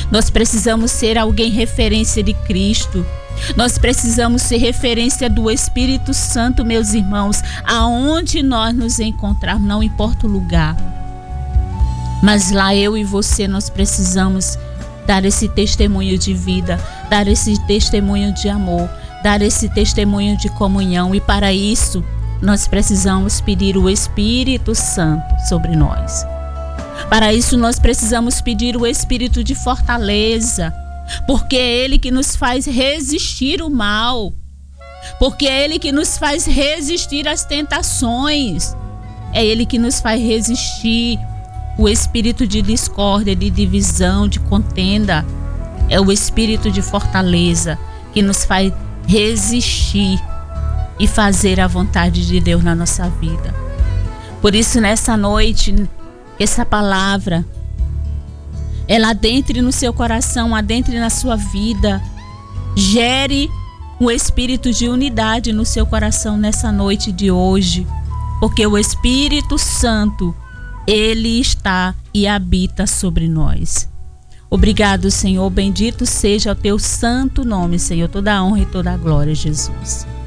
Nós precisamos ser alguém referência de Cristo. Nós precisamos ser referência do Espírito Santo, meus irmãos, aonde nós nos encontrarmos, não importa o lugar. Mas lá eu e você, nós precisamos dar esse testemunho de vida, dar esse testemunho de amor, dar esse testemunho de comunhão. E para isso, nós precisamos pedir o Espírito Santo sobre nós. Para isso, nós precisamos pedir o Espírito de fortaleza, porque é Ele que nos faz resistir o mal, porque é Ele que nos faz resistir às tentações, é Ele que nos faz resistir o espírito de discórdia, de divisão, de contenda. É o espírito de fortaleza que nos faz resistir e fazer a vontade de Deus na nossa vida. Por isso, nessa noite, essa palavra, ela adentre no seu coração, adentre na sua vida, gere um espírito de unidade no seu coração nessa noite de hoje, porque o Espírito Santo, Ele está e habita sobre nós. Obrigado, Senhor, bendito seja o teu santo nome, Senhor, toda a honra e toda a glória, Jesus.